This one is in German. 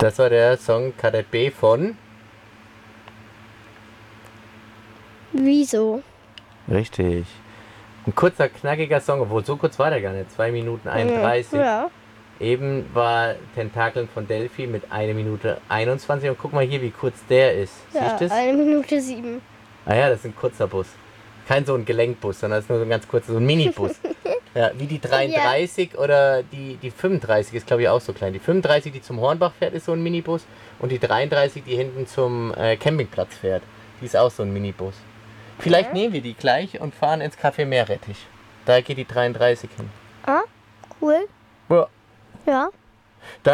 Das war der Song Kadett B von... Wieso? Richtig. Ein kurzer, knackiger Song, obwohl so kurz war der gar nicht. 2 Minuten 31. Ja. Eben war Tentakeln von Delphi mit 1 Minute 21. Und guck mal hier, wie kurz der ist. Ja, Siehst du das? 1 Minute 7. Ah ja, das ist ein kurzer Bus. Kein so ein Gelenkbus, sondern das ist nur so ein ganz kurzer, so ein Minibus. Ja, wie die 33 oder die 35 ist, glaube ich, auch so klein. Die 35, die zum Hornbach fährt, ist so ein Minibus. Und die 33, die hinten zum Campingplatz fährt, die ist auch so ein Minibus. Vielleicht nehmen wir die gleich und fahren ins Café Meerrettich. Da geht die 33 hin. Ah, cool. Ja. Ja.